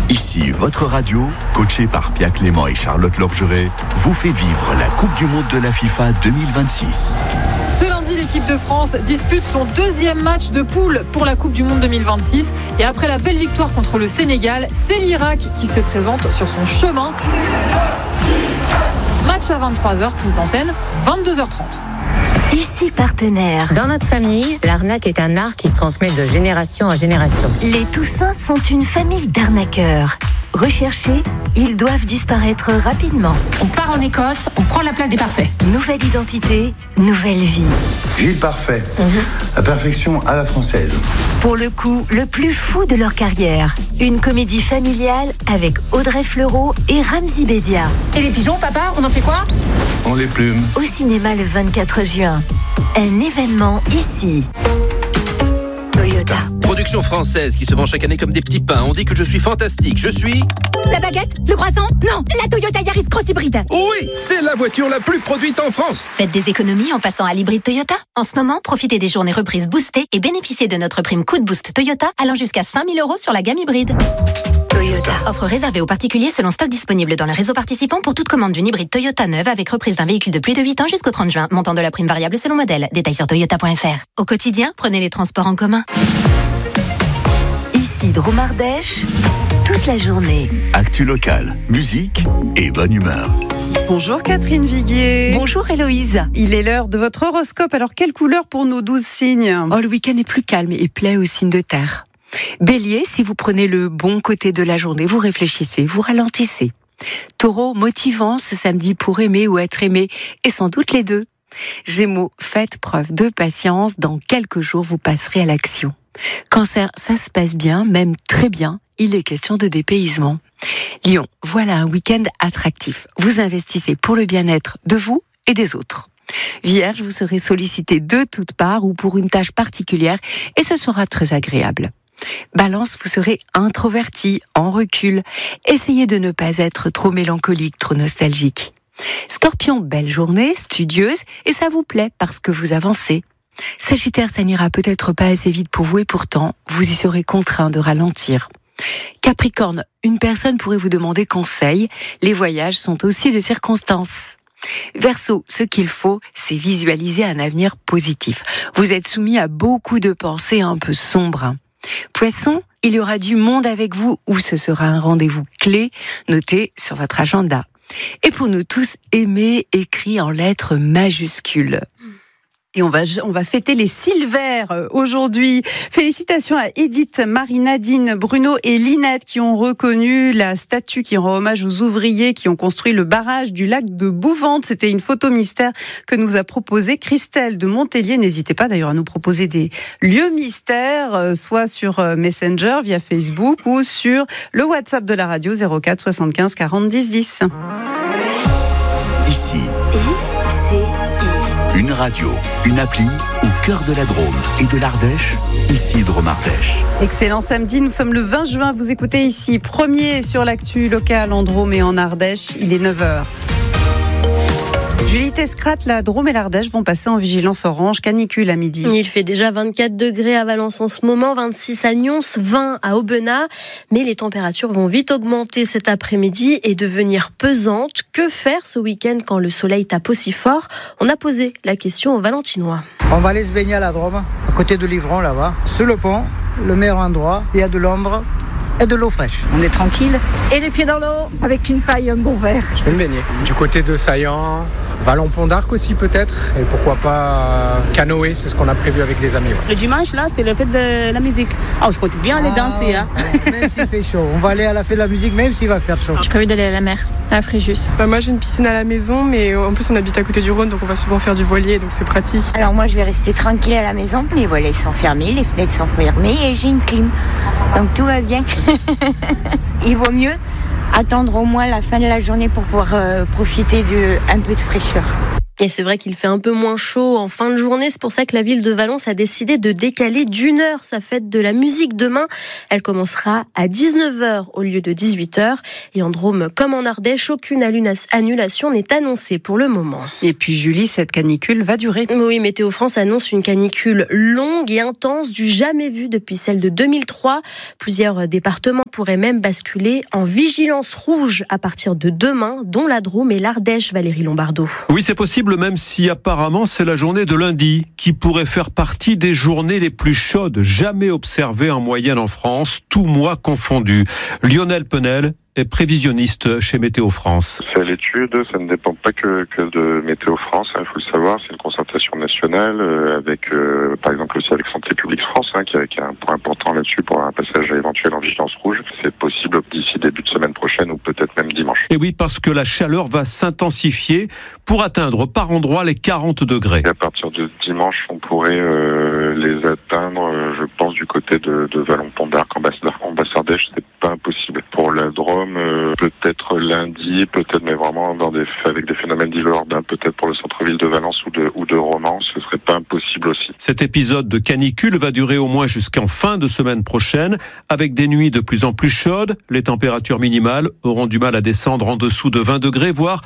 Ici, votre radio, coachée par Pia Clément et Charlotte Lorgeret, vous fait vivre la Coupe du Monde de la FIFA 2026. Ce lundi, l'équipe de France dispute son deuxième match de poule pour la Coupe du Monde 2026. Et après la belle victoire contre le Sénégal, c'est l'Irak qui se présente sur son chemin. Match à 23h, prise d'antenne, 22h30. Ici partenaire. Dans notre famille, l'arnaque est un art qui se transmet de génération en génération. Les Toussins sont une famille d'arnaqueurs. Recherchés, ils doivent disparaître rapidement. On part en Écosse, on prend la place des Parfaits. Nouvelle identité, nouvelle vie. Gilles Parfait, la perfection à la française. Pour le coup, le plus fou de leur carrière. Une comédie familiale avec Audrey Fleurot et Ramzy Bedia. Et les pigeons, papa, on en fait quoi? On les plume. Au cinéma le 24 juin. Un événement ici. Toyota. Production française qui se vend chaque année comme des petits pains. On dit que je suis fantastique. Je suis... La baguette? Le croissant? Non, la Toyota Yaris Cross Hybride. Oui, c'est la voiture la plus produite en France. Faites des économies en passant à l'hybride Toyota. En ce moment, profitez des journées reprises boostées et bénéficiez de notre prime coup de boost Toyota allant jusqu'à 5 000 € sur la gamme hybride. Toyota. Offre réservée aux particuliers selon stock disponible dans le réseau participant pour toute commande d'une hybride Toyota neuve avec reprise d'un véhicule de plus de 8 ans jusqu'au 30 juin. Montant de la prime variable selon modèle. Détails sur toyota.fr. Au quotidien, prenez les transports en commun. Ici Drôme-Ardèche, toute la journée. Actu locale, musique et bonne humeur. Bonjour Catherine Viguier. Bonjour Héloïse. Il est l'heure de votre horoscope. Alors, quelle couleur pour nos 12 signes? Le week-end est plus calme et plaît aux signes de terre. Bélier, si vous prenez le bon côté de la journée, vous réfléchissez, vous ralentissez. Taureau, motivant ce samedi pour aimer ou être aimé, et sans doute les deux. Gémeaux, faites preuve de patience, dans quelques jours vous passerez à l'action. Cancer, ça se passe bien, même très bien, il est question de dépaysement. Lion, voilà un week-end attractif. Vous investissez pour le bien-être de vous et des autres. Vierge, vous serez sollicité de toutes parts ou pour une tâche particulière et ce sera très agréable. Balance, vous serez introverti, en recul. Essayez de ne pas être trop mélancolique, trop nostalgique. Scorpion, belle journée, studieuse, et ça vous plaît parce que vous avancez. Sagittaire, ça n'ira peut-être pas assez vite pour vous et pourtant, vous y serez contraint de ralentir. Capricorne, une personne pourrait vous demander conseil. Les voyages sont aussi de circonstances. Verseau, ce qu'il faut, c'est visualiser un avenir positif. Vous êtes soumis à beaucoup de pensées un peu sombres. Poisson, il y aura du monde avec vous ou ce sera un rendez-vous clé noté sur votre agenda. Et pour nous tous, aimer écrit en lettres majuscules. Et on va fêter les Silvers aujourd'hui. Félicitations à Edith, Marie, Nadine, Bruno et Linette qui ont reconnu la statue qui rend hommage aux ouvriers qui ont construit le barrage du lac de Bouvante. C'était une photo mystère que nous a proposée Christelle de Montélier. N'hésitez pas d'ailleurs à nous proposer des lieux mystères, soit sur Messenger, via Facebook ou sur le WhatsApp de la radio 04 75 40 10 10. Ici, ICI. une radio, une appli au cœur de la Drôme et de l'Ardèche, ici Drôme-Ardèche. Excellent samedi, nous sommes le 20 juin, vous écoutez ici, premier sur l'actu locale en Drôme et en Ardèche, il est 9h. Julie Tescrat, la Drôme et l'Ardèche vont passer en vigilance orange, canicule à midi. Il fait déjà 24 degrés à Valence en ce moment, 26 à Nyons, 20 à Aubenas. Mais les températures vont vite augmenter cet après-midi et devenir pesantes. Que faire ce week-end quand le soleil tape aussi fort? On a posé la question aux Valentinois. On va aller se baigner à la Drôme, à côté de Livron là-bas, sur le pont, le meilleur endroit. Il y a de l'ombre et de l'eau fraîche. On est tranquille et les pieds dans l'eau avec une paille, un bon verre. Je vais me baigner du côté de Saillant, Vallon-Pont d'Arc aussi peut-être, et pourquoi pas canoë, c'est ce qu'on a prévu avec des amis. Ouais. Le dimanche là, c'est le fête de la musique. Je compte bien aller danser. Même s'il fait chaud, on va aller à la fête de la musique même s'il va faire chaud. J'ai prévu d'aller à la mer, à Fréjus. Moi j'ai une piscine à la maison, mais en plus on habite à côté du Rhône, donc on va souvent faire du voilier, donc c'est pratique. Alors moi je vais rester tranquille à la maison, les volets sont fermés, les fenêtres sont fermées et j'ai une clim. Donc tout va bien. Il vaut mieux attendre au moins la fin de la journée pour pouvoir profiter d'un peu de fraîcheur. Et c'est vrai qu'il fait un peu moins chaud en fin de journée. C'est pour ça que la ville de Valence a décidé de décaler d'1 heure sa fête de la musique demain. Elle commencera à 19h au lieu de 18h. Et en Drôme comme en Ardèche, aucune annulation n'est annoncée pour le moment. Et puis Julie, cette canicule va durer. Oui, Météo France annonce une canicule longue et intense du jamais vu depuis celle de 2003. Plusieurs départements pourraient même basculer en vigilance rouge à partir de demain, dont la Drôme et l'Ardèche, Valérie Lombardo. Oui, c'est possible, même si apparemment c'est la journée de lundi qui pourrait faire partie des journées les plus chaudes jamais observées en moyenne en France, tous mois confondus. Lionel Penel est prévisionniste chez Météo France. C'est l'étude, ça ne dépend pas que de Météo France, il faut le savoir, c'est une concertation nationale avec, par exemple aussi avec Santé publique France, qui a un point important là-dessus pour un passage éventuel en vigilance rouge. C'est possible d'ici début de semaine prochaine ou peut-être même dimanche. Et oui, parce que la chaleur va s'intensifier pour atteindre par endroits les 40 degrés. Et à partir de dimanche, on pourrait les atteindre, je pense, du côté de Vallon-Pont d'Arc, en Basse-Ardèche, c'est pas impossible. Pour la Drôme, peut-être lundi, peut-être, mais vraiment avec des phénomènes d'îlot urbain, peut-être pour le centre-ville de Valence ou de Romans, ce serait pas impossible aussi. Cet épisode de canicule va durer au moins jusqu'en fin de semaine prochaine, avec des nuits de plus en plus chaudes. Les températures minimales auront du mal à descendre en dessous de 20 degrés, voire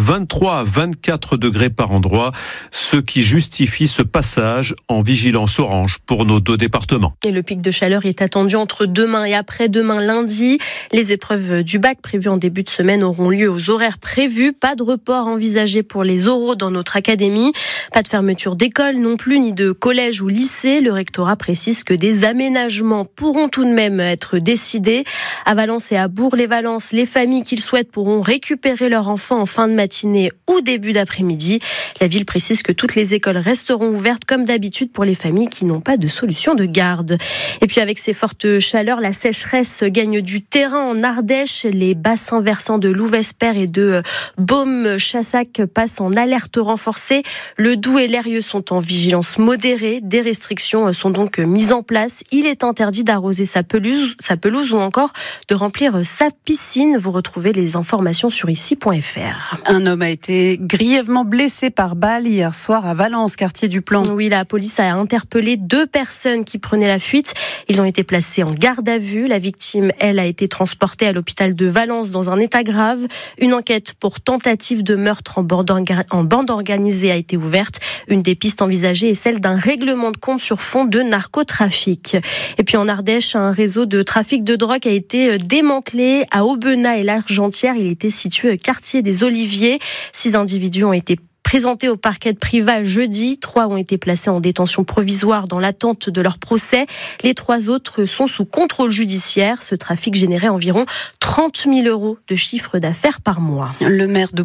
23 à 24 degrés par endroit, ce qui justifie ce passage en vigilance orange pour nos 2 départements. Et le pic de chaleur est attendu entre demain et après-demain lundi. Les épreuves du bac prévues en début de semaine auront lieu aux horaires prévus. Pas de report envisagé pour les oraux dans notre académie. Pas de fermeture d'école non plus, ni de collège ou lycée. Le rectorat précise que des aménagements pourront tout de même être décidés. À Valence et à Bourg-les-Valences, les familles qui le souhaitent pourront récupérer leurs enfants en fin de matinée ou début d'après-midi. La ville précise que toutes les écoles resteront ouvertes comme d'habitude pour les familles qui n'ont pas de solution de garde. Et puis avec ces fortes chaleurs, la sécheresse gagne du terrain en Ardèche. Les bassins versants de Louvesper et de Baume-Chassac passent en alerte renforcée. Le Doubs et l'Eyrieux sont en vigilance modérée. Des restrictions sont donc mises en place. Il est interdit d'arroser sa pelouse ou encore de remplir sa piscine. Vous retrouvez les informations sur ici.fr. Un homme a été grièvement blessé par balle hier soir à Valence, quartier du Plan. Oui, la police a interpellé 2 personnes qui prenaient la fuite. Ils ont été placés en garde à vue. La victime, elle, a été transportée à l'hôpital de Valence dans un état grave. Une enquête pour tentative de meurtre en bande organisée a été ouverte. Une des pistes envisagées est celle d'un règlement de compte sur fond de narcotrafic. Et puis en Ardèche, un réseau de trafic de drogue a été démantelé à Aubenas et l'Argentière. Il était situé quartier des Oliviers. 6 individus ont été présentés au parquet de Privas jeudi. 3 ont été placés en détention provisoire dans l'attente de leur procès. Les 3 autres sont sous contrôle judiciaire. Ce trafic générait environ 30 000 € de chiffre d'affaires par mois. La maire de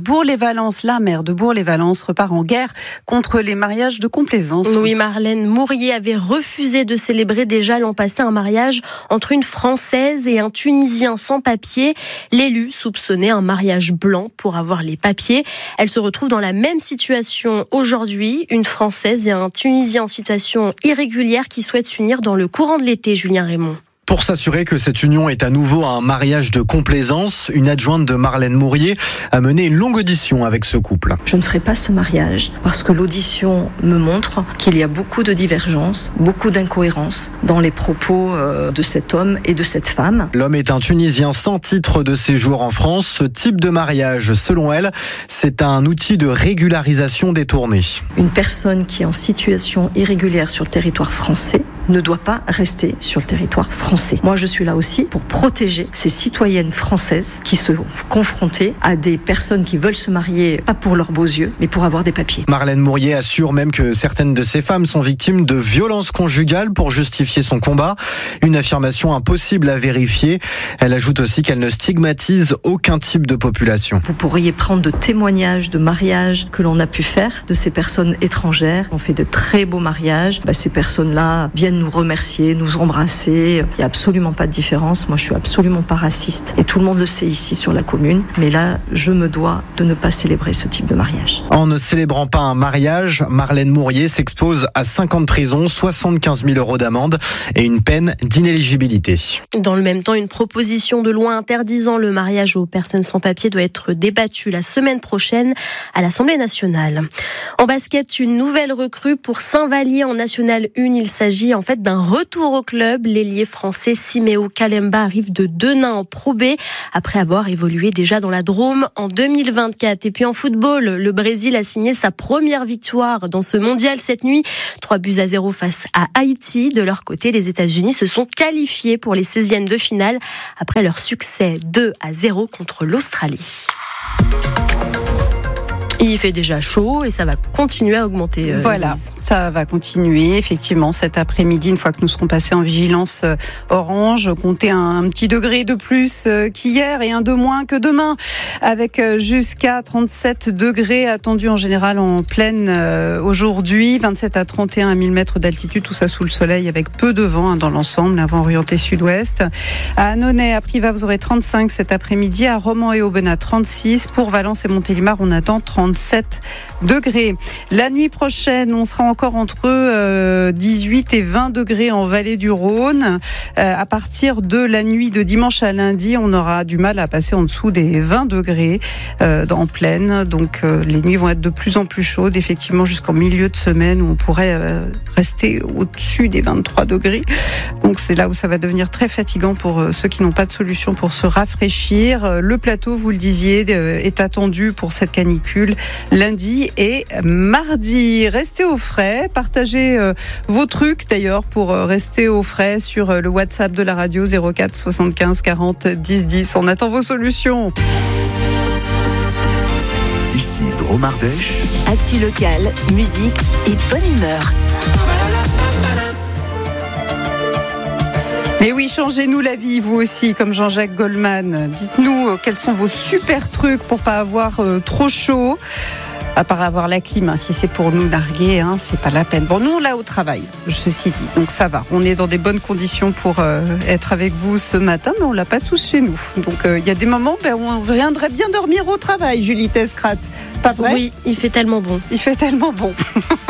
Bourg-les-Valences repart en guerre contre les mariages de complaisance. Oui, Marlène Mourier avait refusé de célébrer déjà l'an passé un mariage entre une Française et un Tunisien sans papier. L'élu soupçonnait un mariage blanc pour avoir les papiers. Elle se retrouve dans la même situation aujourd'hui. Une Française et un Tunisien en situation irrégulière qui souhaitent s'unir dans le courant de l'été, Julien Raymond. Pour s'assurer que cette union est à nouveau un mariage de complaisance, une adjointe de Marlène Mourier a mené une longue audition avec ce couple. Je ne ferai pas ce mariage parce que l'audition me montre qu'il y a beaucoup de divergences, beaucoup d'incohérences dans les propos de cet homme et de cette femme. L'homme est un Tunisien sans titre de séjour en France. Ce type de mariage, selon elle, c'est un outil de régularisation détourné. Une personne qui est en situation irrégulière sur le territoire français ne doit pas rester sur le territoire français. Moi, je suis là aussi pour protéger ces citoyennes françaises qui sont confrontées à des personnes qui veulent se marier, pas pour leurs beaux yeux, mais pour avoir des papiers. Marlène Mourier assure même que certaines de ces femmes sont victimes de violences conjugales pour justifier son combat. Une affirmation impossible à vérifier. Elle ajoute aussi qu'elle ne stigmatise aucun type de population. Vous pourriez prendre de témoignages de mariages que l'on a pu faire de ces personnes étrangères. On fait de très beaux mariages. Ces personnes-là viennent viennent nous remercier, nous embrasser. Il n'y a absolument pas de différence. Moi, je suis absolument pas raciste. Et tout le monde le sait ici sur la commune. Mais là, je me dois de ne pas célébrer ce type de mariage. En ne célébrant pas un mariage, Marlène Mourier s'expose à 5 ans de prison, 75 000 € d'amende et une peine d'inéligibilité. Dans le même temps, une proposition de loi interdisant le mariage aux personnes sans papier doit être débattue la semaine prochaine à l'Assemblée nationale. En basket, une nouvelle recrue pour Saint-Vallier en National 1. Il s'agit en fait d'un retour au club. L'ailier français Simeo Kalemba arrive de Denain en Pro B après avoir évolué déjà dans la Drôme en 2024. Et puis en football, le Brésil a signé sa première victoire dans ce mondial cette nuit. 3-0 face à Haïti. De leur côté, les États-Unis se sont qualifiés pour les 16e de finale après leur succès 2-0 contre l'Australie. Il fait déjà chaud et ça va continuer à augmenter. Voilà, ça va continuer effectivement cet après-midi, une fois que nous serons passés en vigilance orange. Comptez un petit degré de plus qu'hier et un de moins que demain, avec jusqu'à 37 degrés attendus en général en plaine aujourd'hui, 27 à 31 à 1000 mètres d'altitude, tout ça sous le soleil avec peu de vent dans l'ensemble, un vent orienté sud-ouest. À Annonay, à Privas, vous aurez 35 cet après-midi, à Romans et Aubenas 36, pour Valence et Montélimar on attend 37 degrés. La nuit prochaine, on sera encore entre 18 et 20 degrés en vallée du Rhône. À partir de la nuit de dimanche à lundi, on aura du mal à passer en dessous des 20 degrés en plaine. Donc les nuits vont être de plus en plus chaudes, effectivement jusqu'en milieu de semaine où on pourrait rester au-dessus des 23 degrés. Donc c'est là où ça va devenir très fatigant pour ceux qui n'ont pas de solution pour se rafraîchir. Le plateau, vous le disiez, est attendu pour cette canicule lundi et mardi. Restez au frais, partagez vos trucs d'ailleurs pour rester au frais sur le WhatsApp de la radio 04 75 40 10 10. On attend vos solutions. Ici Drôme Ardèche. Actu local, musique et bonne humeur. Mais oui, changez-nous la vie, vous aussi, comme Jean-Jacques Goldman. Dites-nous quels sont vos super trucs pour pas avoir trop chaud. À part avoir la clim, si c'est pour nous narguer, c'est pas la peine. Bon, nous on l'a au travail, ceci dit, donc ça va. On est dans des bonnes conditions pour être avec vous ce matin, mais on l'a pas tous chez nous. Donc il y a des moments où on viendrait bien dormir au travail, Julie Tescrat. Pas vrai ? Oui, il fait tellement bon. Il fait tellement bon.